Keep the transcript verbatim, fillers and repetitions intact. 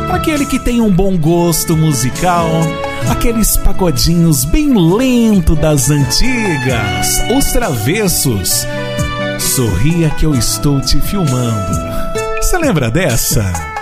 Pra aquele que tem um bom gosto musical, aqueles pagodinhos bem lento das antigas, os travessos. Sorria que eu estou te filmando. Você lembra dessa?